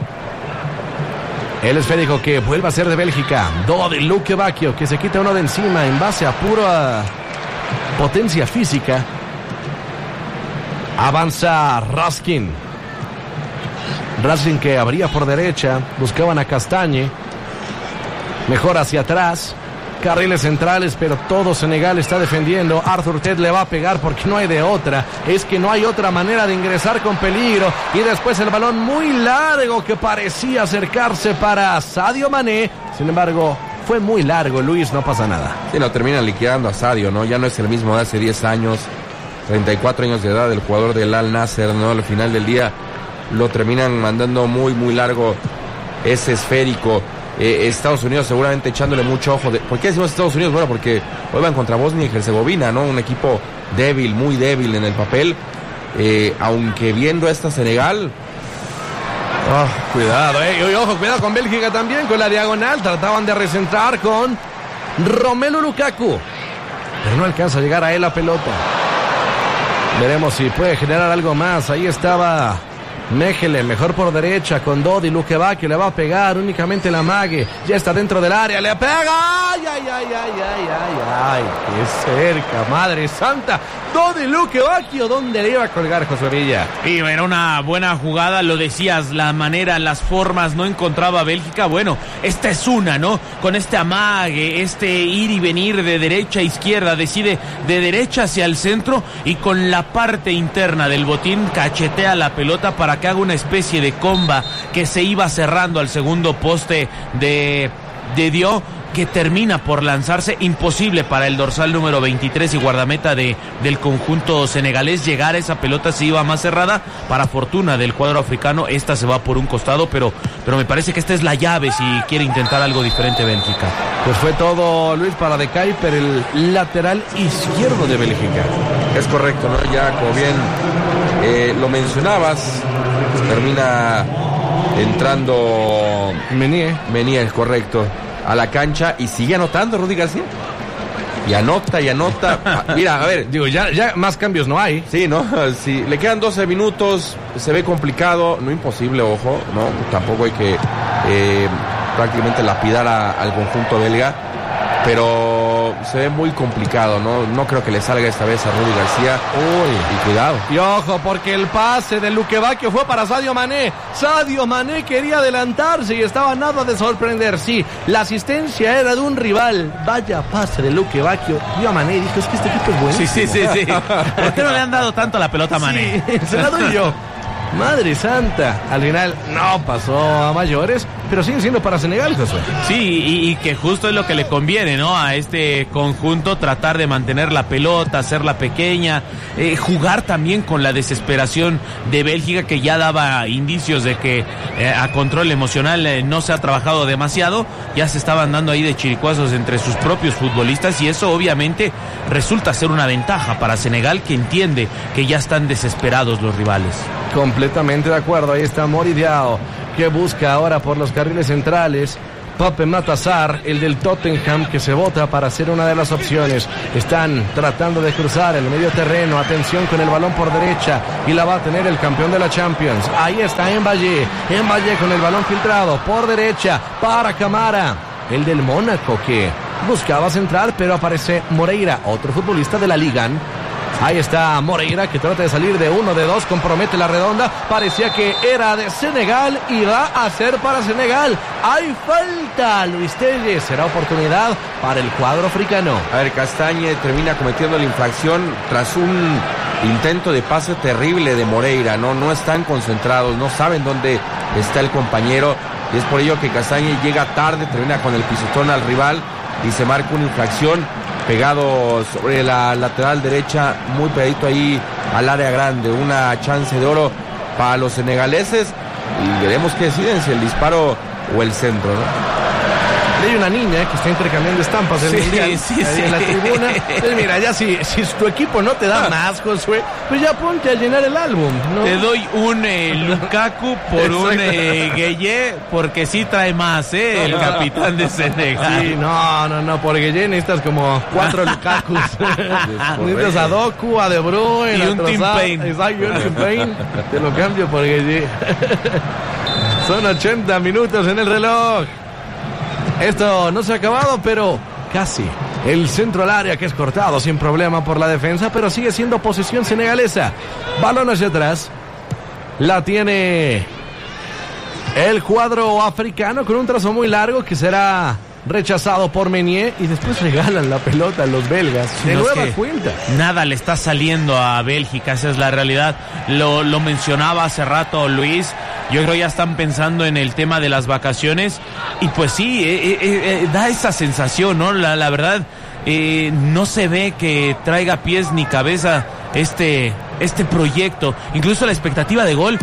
El esférico que vuelve a ser de Bélgica. Dodi Lukebakio, que se quita uno de encima en base a pura potencia física. Avanza Raskin, que abría por derecha. Buscaban a Castagne. Mejor hacia atrás. Carriles centrales, pero todo Senegal está defendiendo. Arthur Ted le va a pegar porque no hay de otra. Es que no hay otra manera de ingresar con peligro. Y después el balón muy largo que parecía acercarse para Sadio Mané. Sin embargo, fue muy largo, Luis, no pasa nada. Sí, lo terminan liquidando a Sadio, ¿no? Ya no es el mismo de hace 10 años. 34 años de edad, el jugador del Al Nassr, ¿no? Al final del día lo terminan mandando muy, muy largo ese esférico. Estados Unidos seguramente echándole mucho ojo. ¿Por qué decimos Estados Unidos? Bueno, porque hoy van contra Bosnia y Herzegovina, ¿no? Un equipo débil, muy débil en el papel. Aunque viendo esta Senegal... cuidado, y ojo, cuidado con Bélgica también, con la diagonal. Trataban de recentrar con Romelu Lukaku, pero no alcanza a llegar a él la pelota. Veremos si puede generar algo más. Ahí estaba Mechelen, mejor por derecha con Dodi Lukebakio, le va a pegar únicamente la mague, ya está dentro del área, le pega, ay, qué cerca, madre santa, Dodi Lukebakio, ¿dónde le iba a colgar Josué Villa? Y era una buena jugada, lo decías, la manera, las formas, no encontraba Bélgica, bueno, esta es una, ¿no? Con este amague, este ir y venir de derecha a izquierda, decide de derecha hacia el centro y con la parte interna del botín cachetea la pelota para que haga una especie de comba que se iba cerrando al segundo poste de Diop, que termina por lanzarse. Imposible para el dorsal número 23 y guardameta del conjunto senegalés llegar a esa pelota, se iba más cerrada. Para fortuna del cuadro africano, esta se va por un costado, pero me parece que esta es la llave si quiere intentar algo diferente Bélgica. Pues fue todo, Luis, para De Kuyper, el lateral izquierdo de Bélgica. Es correcto, ¿no? Ya como bien lo mencionabas, termina entrando Meunier, correcto, a la cancha y sigue anotando Rudy García. Y anota. Mira, a ver. Digo, ya más cambios no hay. Sí, ¿no? Sí, le quedan 12 minutos, se ve complicado, no imposible, ojo, ¿no? Tampoco hay que prácticamente lapidar al conjunto belga. Pero se ve muy complicado, no creo que le salga esta vez a Rudy García. Y cuidado. Y ojo, porque el pase de Luque Bacchio fue para Sadio Mané. Sadio Mané quería adelantarse y estaba nada de sorprender. Sí, la asistencia era de un rival. Vaya pase de Luque Bacchio. Vio a Mané y dijo, es que este equipo es bueno. Sí. ¿Por qué no le han dado tanto a la pelota a Mané? Sí, se la doy yo. Madre santa, al final no pasó a mayores, pero sigue siendo para Senegal, Josué. Sí, y que justo es lo que le conviene, ¿no? A este conjunto, tratar de mantener la pelota, hacerla pequeña, jugar también con la desesperación de Bélgica, que ya daba indicios de que a control emocional no se ha trabajado demasiado, ya se estaban dando ahí de chiricuazos entre sus propios futbolistas, y eso obviamente resulta ser una ventaja para Senegal, que entiende que ya están desesperados los rivales. Completamente de acuerdo, ahí está Mori Diao, que busca ahora por los carriles centrales. Pape Matar, el del Tottenham, que se vota para ser una de las opciones. Están tratando de cruzar el medio terreno, atención con el balón por derecha, y la va a tener el campeón de la Champions. Ahí está Mbaye con el balón filtrado por derecha para Camara, el del Mónaco, que buscaba centrar, pero aparece Moreira, otro futbolista de la Liga. Ahí está Moreira, que trata de salir de uno, de dos, compromete la redonda. Parecía que era de Senegal y va a ser para Senegal. Hay falta, Luis Telles. Será oportunidad para el cuadro africano. A ver, Castañe termina cometiendo la infracción tras un intento de pase terrible de Moreira. No están concentrados, no saben dónde está el compañero. Y es por ello que Castañe llega tarde, termina con el pisotón al rival y se marca una infracción pegado sobre la lateral derecha, muy pegadito ahí al área grande. Una chance de oro para los senegaleses y veremos qué deciden, si el disparo o el centro, ¿no? Hay una niña que está intercambiando estampas del mundial en la tribuna. Entonces, mira, ya si tu equipo no te da más, Josué, pues ya ponte a llenar el álbum, ¿no? Te doy un Lukaku por un Gueye, porque sí trae más, el capitán de Senegal. Sí, no, por Gueye necesitas como 4 Lukakus. Necesitas a Doku, a De Bruyne, y un Tim Payne. Exacto, un Tim Payne. Te lo cambio por Gueye. Son 80 minutos en el reloj. Esto no se ha acabado, pero casi. El centro al área, que es cortado sin problema por la defensa, pero sigue siendo posesión senegalesa. Balón hacia atrás. La tiene el cuadro africano con un trazo muy largo que será rechazado por Meunier, y después regalan la pelota a los belgas. De nueva cuenta. Nada le está saliendo a Bélgica, esa es la realidad. Lo mencionaba hace rato Luis. Yo creo ya están pensando en el tema de las vacaciones, y pues sí, da esa sensación, ¿no? La verdad, no se ve que traiga pies ni cabeza este proyecto. Incluso la expectativa de gol,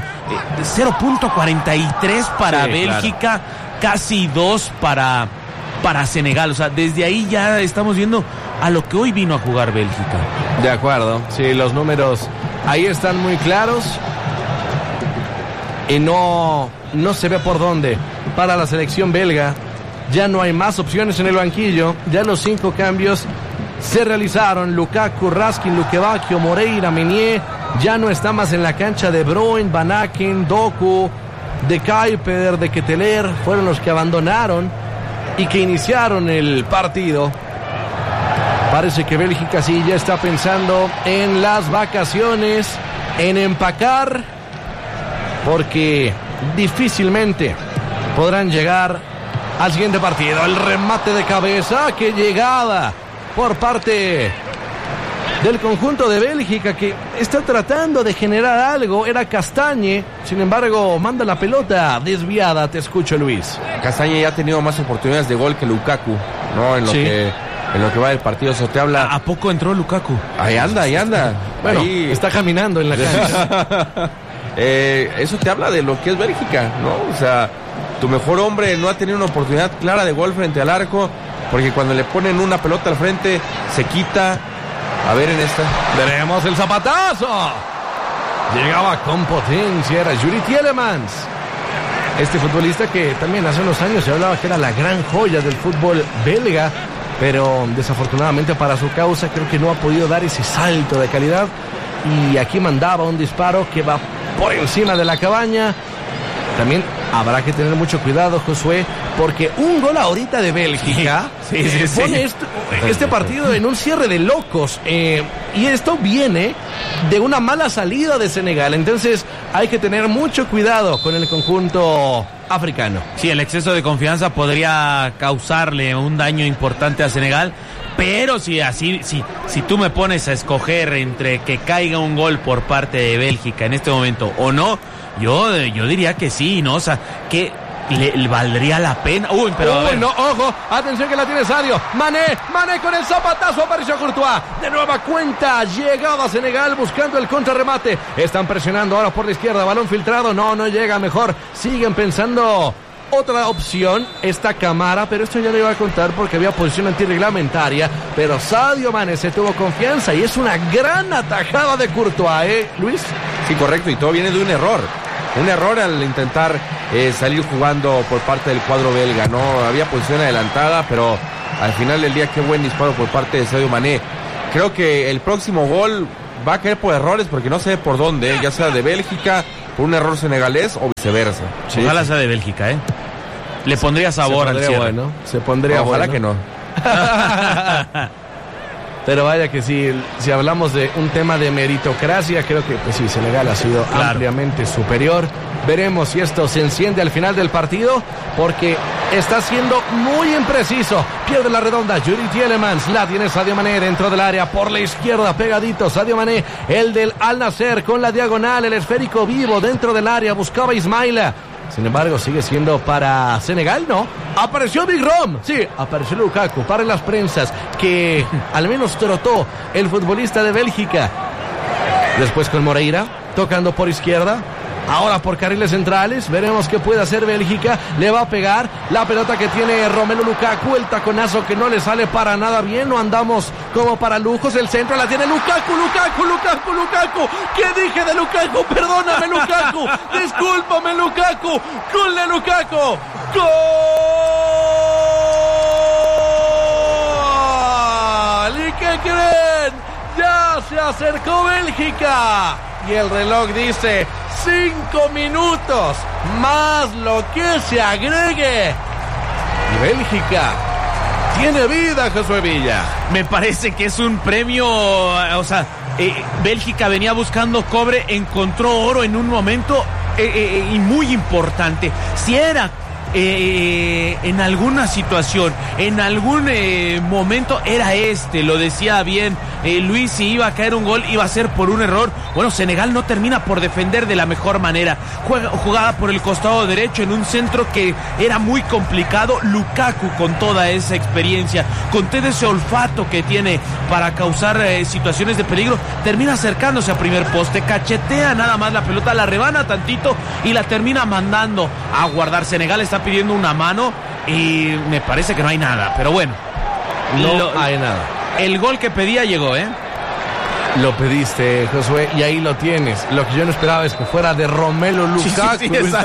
0.43 para Bélgica, claro. Casi 2 para Senegal. O sea, desde ahí ya estamos viendo a lo que hoy vino a jugar Bélgica. De acuerdo, sí, los números ahí están muy claros. Y no se ve por dónde para la selección belga. Ya no hay más opciones en el banquillo. Ya los 5 cambios se realizaron. Lukaku, Raskin, Luque Bacchio, Moreira, Meunier. Ya no está más en la cancha. De Bruyne, Van Aken, Doku, De Kuyper, De Ketelaere. Fueron los que abandonaron y que iniciaron el partido. Parece que Bélgica sí ya está pensando en las vacaciones, en empacar, porque difícilmente podrán llegar al siguiente partido. El remate de cabeza, que llegada por parte del conjunto de Bélgica, que está tratando de generar algo. Era Castañe, sin embargo manda la pelota desviada. Te escucho, Luis. Castañe ya ha tenido más oportunidades de gol que Lukaku, ¿no? En lo que va del partido. Eso te habla. ¿A poco entró Lukaku? Ahí anda. Bueno, ahí está caminando en la cancha. Eso te habla de lo que es Bélgica, ¿no? O sea, tu mejor hombre no ha tenido una oportunidad clara de gol frente al arco, porque cuando le ponen una pelota al frente se quita. A ver en esta. Veremos el zapatazo. Llegaba con potencia, era Yuri Tielemans. Este futbolista que también hace unos años se hablaba que era la gran joya del fútbol belga, pero desafortunadamente para su causa creo que no ha podido dar ese salto de calidad. Y aquí mandaba un disparo que va por encima de la cabaña también habrá que tener mucho cuidado, Josué, porque un gol ahorita de Bélgica pone este partido en un cierre de locos. Y esto viene de una mala salida de Senegal. Entonces hay que tener mucho cuidado con el conjunto africano. Sí, el exceso de confianza podría causarle un daño importante a Senegal. Pero si tú me pones a escoger entre que caiga un gol por parte de Bélgica en este momento o no, yo diría que sí, ¿no? O sea, que le valdría la pena. Uy, pero no, ojo, atención que la tiene Sadio. Mané con el zapatazo, apareció Courtois. De nueva cuenta, llegada a Senegal buscando el contrarremate. Están presionando ahora por la izquierda, balón filtrado. No llega, mejor siguen pensando. Otra opción, esta Camara, pero esto ya le iba a contar porque había posición antirreglamentaria, pero Sadio Mané se tuvo confianza y es una gran atajada de Courtois, Luis. Sí, correcto, y todo viene de un error al intentar salir jugando por parte del cuadro belga, ¿no? Había posición adelantada, pero al final del día qué buen disparo por parte de Sadio Mané. Creo que el próximo gol va a caer por errores porque no sé por dónde, ya sea de Bélgica, por un error senegalés o viceversa. Sí, ojalá sea de Bélgica, le pondría sabor al cierre. Bueno, se pondría ojalá bueno. Que no. Pero vaya que si hablamos de un tema de meritocracia, creo que pues sí, Senegal ha sido ampliamente superior. Veremos si esto se enciende al final del partido, porque está siendo muy impreciso. Pierde la redonda, Yuri Tielemans, la tiene Sadio Mané dentro del área, por la izquierda, pegadito, Sadio Mané, el del Al Nassr con la diagonal, el esférico vivo dentro del área, buscaba Ismaila. Sin embargo, sigue siendo para Senegal, ¿no? Apareció Big Rom, sí, apareció Lukaku, para las prensas, que al menos trotó el futbolista de Bélgica. Después con Moreira, tocando por izquierda. Ahora por carriles centrales, veremos qué puede hacer Bélgica. Le va a pegar la pelota que tiene Romelu Lukaku, el taconazo que no le sale para nada bien. No andamos como para lujos. El centro la tiene Lukaku. ¿Qué dije de Lukaku? Perdóname, Lukaku. Discúlpame, Lukaku. Gol de Lukaku. ¡Gol! ¿Y qué creen? Ya se acercó Bélgica. Y el reloj dice 5 minutos más lo que se agregue. Y Bélgica tiene vida, Josué Villa. Me parece que es un premio, o sea, Bélgica venía buscando cobre, encontró oro en un momento y muy importante. Si era en alguna situación, en algún momento, era lo decía bien Luis, si iba a caer un gol iba a ser por un error. Bueno, Senegal no termina por defender de la mejor manera, jugada por el costado derecho en un centro que era muy complicado. Lukaku, con toda esa experiencia, con todo ese olfato que tiene para causar situaciones de peligro, termina acercándose a primer poste, cachetea nada más la pelota, la rebana tantito y la termina mandando a guardar. Senegal está pidiendo una mano y me parece que no hay nada, pero bueno, no hay nada. El gol que pedía llegó, Lo pediste, Josué, y ahí lo tienes. Lo que yo no esperaba es que fuera de Romelu Lukaku.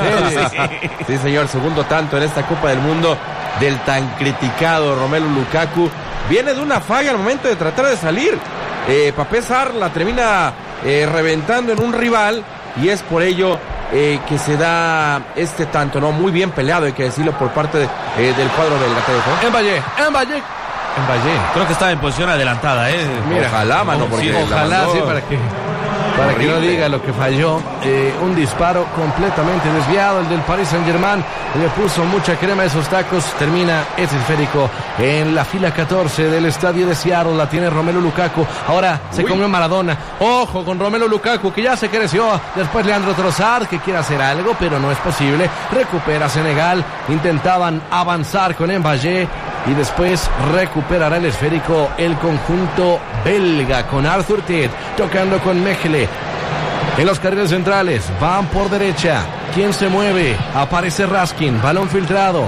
Sí, señor, segundo tanto en esta Copa del Mundo del tan criticado Romelu Lukaku. Viene de una falla al momento de tratar de salir. Pape Sarr la termina reventando en un rival y es por ello que se da este tanto, ¿no? Muy bien peleado, hay que decirlo, por parte del cuadro belga. En Valle. Creo que estaba en posición adelantada, Mira, ojalá, mano, porque sí, ojalá, sí, para que no diga lo que falló. Un disparo completamente desviado, el del Paris Saint-Germain. Le puso mucha crema a esos tacos. Termina ese esférico en la fila 14 del estadio de Seattle. La tiene Romelu Lukaku. Ahora se comió Maradona. Ojo con Romelu Lukaku, que ya se creció. Después Leandro Trossard, que quiere hacer algo, pero no es posible. Recupera Senegal. Intentaban avanzar con Mbaye. Y después recuperará el esférico el conjunto belga con Arthur Ted tocando con Mechele. En los carriles centrales van por derecha. ¿Quién se mueve? Aparece Raskin, balón filtrado.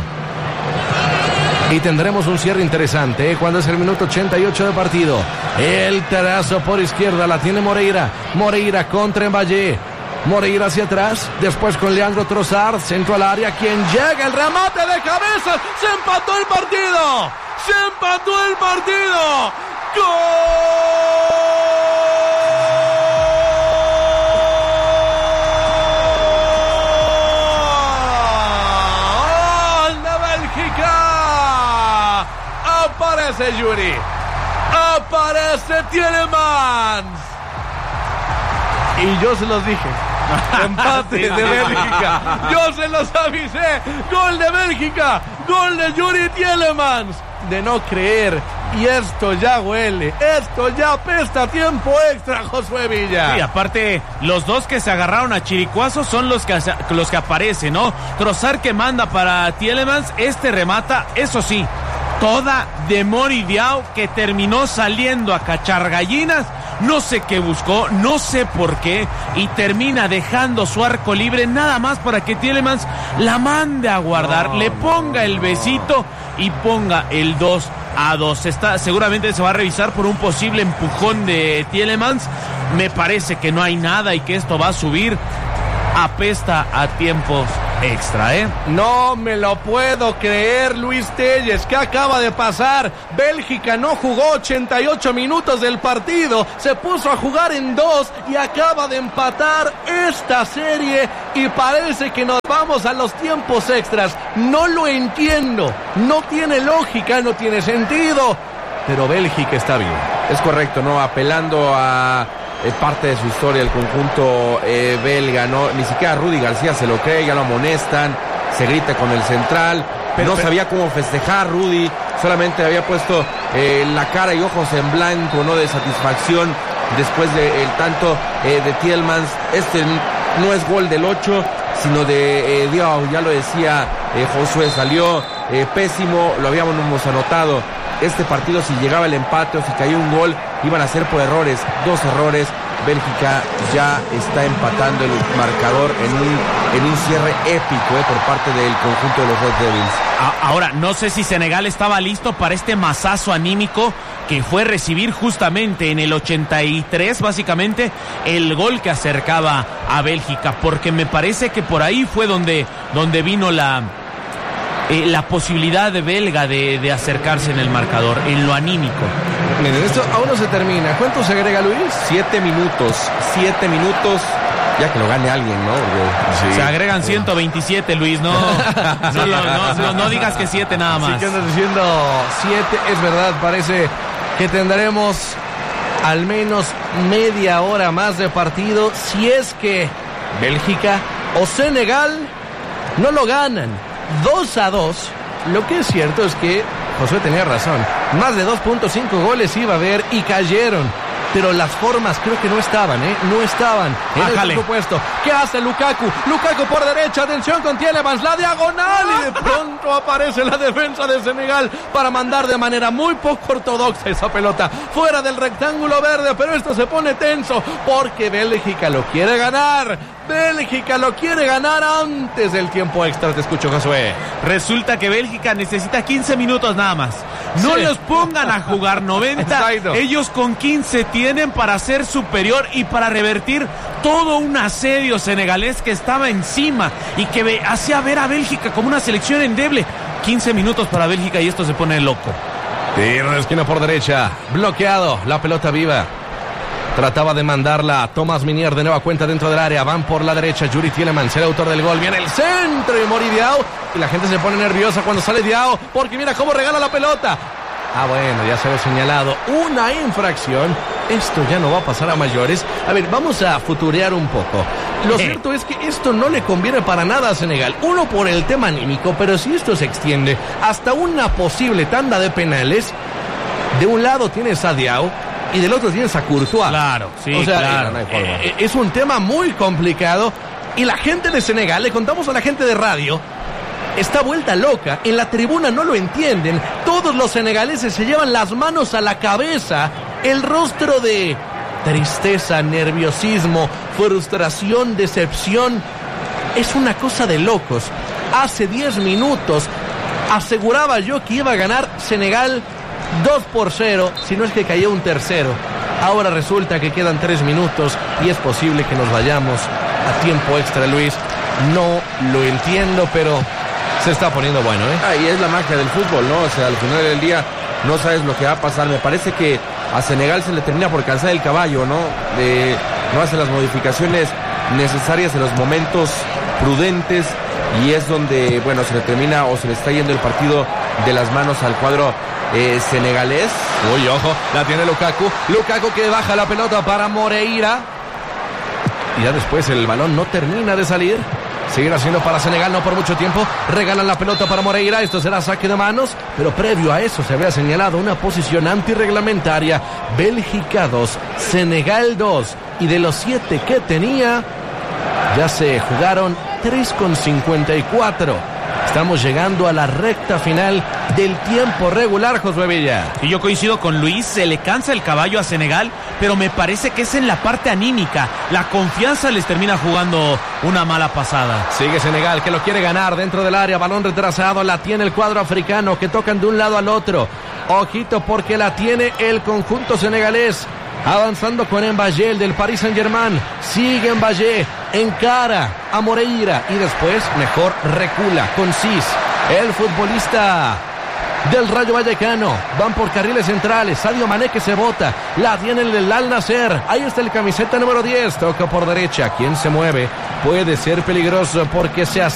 Y tendremos un cierre interesante, cuando es el minuto 88 de partido. El tarazo por izquierda la tiene Moreira. Moreira contra Mbaye. Moreira hacia atrás, después con Leandro Trossard, centro al área, quien llega, el remate de cabeza, se empató el partido, ¡gol! aparece Yuri. Aparece Tielemans. Y yo se los dije. Empate de Bélgica. Yo se los avisé. Gol de Bélgica. Gol de Yuri Tielemans. De no creer. Y esto ya huele. Esto ya apesta tiempo extra, Josué Villa. Sí, aparte, los dos que se agarraron a chiricuazos son los que aparecen, ¿no? Trossard que manda para Tielemans. Remata, eso sí, toda de Mori Diao, que terminó saliendo a cachar gallinas. No sé qué buscó, no sé por qué, y termina dejando su arco libre nada más para que Tielemans la mande a guardar, le ponga el besito y ponga el 2-2. Seguramente se va a revisar por un posible empujón de Tielemans. Me parece que no hay nada y que esto va a subir. Apesta a tiempos extra, ¿eh? No me lo puedo creer, Luis Telles. ¿Qué acaba de pasar? Bélgica no jugó 88 minutos del partido, se puso a jugar en 2 y acaba de empatar esta serie y parece que nos vamos a los tiempos extras. No lo entiendo, no tiene lógica, no tiene sentido, pero Bélgica está bien. Es correcto, ¿no? Apelando a parte de su historia, el conjunto belga, ¿no? Ni siquiera Rudy García se lo cree, ya lo amonestan, se grita con el central, no sabía cómo festejar Rudy, solamente había puesto la cara y ojos en blanco, ¿no? De satisfacción después del tanto de Tielemans. No es gol del 8, sino de Diao, ya lo decía Josué, salió pésimo, lo habíamos anotado. Este partido, si llegaba el empate o si caía un gol, iban a ser por errores, 2 errores. Bélgica ya está empatando el marcador en un cierre épico por parte del conjunto de los Red Devils. Ahora, no sé si Senegal estaba listo para este mazazo anímico que fue recibir justamente en el 83, básicamente, el gol que acercaba a Bélgica, porque me parece que por ahí fue donde vino la posibilidad de belga de acercarse en el marcador, en lo anímico. Miren, esto aún no se termina. ¿Cuánto se agrega, Luis? 7 minutos, ya que lo gane alguien, ¿no? Porque, sí. Se agregan 127, Luis, no digas que 7 nada más. Sí que andas diciendo 7, es verdad, parece que tendremos al menos media hora más de partido si es que Bélgica o Senegal no lo ganan. 2-2, lo que es cierto es que Josué tenía razón, más de 2.5 goles iba a haber y cayeron, pero las formas creo que no estaban en el presupuesto. ¿Qué hace Lukaku? Lukaku por derecha, atención con Tielemans, la diagonal, y de pronto aparece la defensa de Senegal para mandar de manera muy poco ortodoxa esa pelota fuera del rectángulo verde, pero esto se pone tenso porque Bélgica lo quiere ganar. Bélgica lo quiere ganar antes del tiempo extra. Te escucho, Josué. Resulta que Bélgica necesita 15 minutos nada más. No los pongan a jugar 90. Exacto. Ellos con 15 tienen para ser superior y para revertir todo un asedio senegalés que estaba encima y que hacía ver a Bélgica como una selección endeble. 15 minutos para Bélgica y esto se pone loco. Tiro de esquina por derecha, bloqueado, la pelota viva. Trataba de mandarla a Thomas Minier de nueva cuenta dentro del área. Van por la derecha, Yuri Tielemans, el autor del gol. Viene el centro y Mori Diao. Y la gente se pone nerviosa cuando sale Diao, porque mira cómo regala la pelota. Bueno, ya se ve señalado una infracción. Esto ya no va a pasar a mayores. A ver, vamos a futurear un poco. Lo cierto es que esto no le conviene para nada a Senegal. Uno, por el tema anímico, pero si esto se extiende hasta una posible tanda de penales, de un lado tienes a Diao y del otro tienes a Courtois. Claro, sí, o sea, claro. Es un tema muy complicado. Y la gente de Senegal, le contamos a la gente de radio, está vuelta loca. En la tribuna no lo entienden. Todos los senegaleses se llevan las manos a la cabeza. El rostro de tristeza, nerviosismo, frustración, decepción. Es una cosa de locos. Hace 10 minutos aseguraba yo que iba a ganar Senegal 2-0, si no es que cayó un tercero. Ahora resulta que quedan 3 minutos y es posible que nos vayamos a tiempo extra, Luis. No lo entiendo, pero se está poniendo bueno, Y es la magia del fútbol, ¿no? O sea, al final del día no sabes lo que va a pasar. Me parece que a Senegal se le termina por cansar el caballo, ¿no? No hace las modificaciones necesarias en los momentos prudentes y es donde, bueno, se le termina o se le está yendo el partido de las manos al cuadro senegalés. Uy, ojo, la tiene Lukaku. Lukaku que baja la pelota para Moreira. Y ya después el balón no termina de salir. Siguen haciendo para Senegal, no por mucho tiempo. Regalan la pelota para Moreira. Esto será saque de manos. Pero previo a eso se había señalado una posición antirreglamentaria. Bélgica 2, Senegal 2. Y de los 7 que tenía, ya se jugaron 3,54. Estamos llegando a la recta final del tiempo regular, Josué Villa. Y yo coincido con Luis, se le cansa el caballo a Senegal, pero me parece que es en la parte anímica. La confianza les termina jugando una mala pasada. Sigue Senegal, que lo quiere ganar dentro del área, balón retrasado, la tiene el cuadro africano, que tocan de un lado al otro. Ojito porque la tiene el conjunto senegalés. Avanzando con Mbaye, el del Paris Saint-Germain. Sigue Mbaye, encara a Moreira y después mejor recula con Cis, el futbolista del Rayo Vallecano. Van por carriles centrales. Sadio Mané que se bota. La tiene el del Al Nassr. Ahí está el camiseta número 10. Toca por derecha. Quien se mueve puede ser peligroso porque se hace